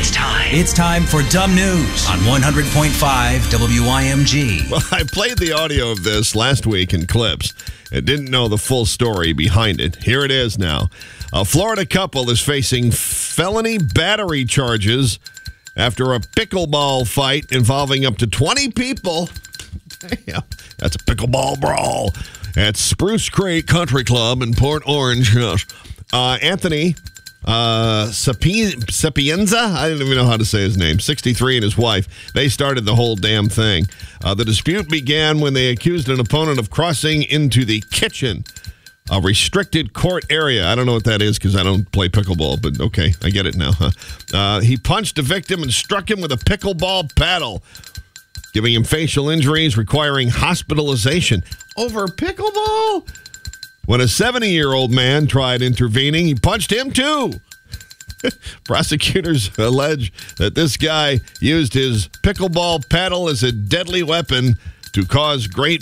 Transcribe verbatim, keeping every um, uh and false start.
It's time. It's time for Dumb News on one hundred point five W I M G. Well, I played the audio of this last week in clips and didn't know the full story behind it. Here it is now. A Florida couple is facing felony battery charges after a pickleball fight involving up to twenty people. Damn, that's a pickleball brawl at Spruce Creek Country Club in Port Orange. Yes. Uh, Anthony uh, Sapi- Sapienza, I don't even know how to say his name, sixty-three, and his wife, they started the whole damn thing. Uh, the dispute began when they accused an opponent of crossing into the kitchen, a restricted court area. I don't know what that is because I don't play pickleball, but okay, I get it now. Huh? Uh, he punched the victim and struck him with a pickleball paddle, giving him facial injuries requiring hospitalization over pickleball. When a seventy-year-old man tried intervening, he punched him too. Prosecutors allege that this guy used his pickleball paddle as a deadly weapon to cause great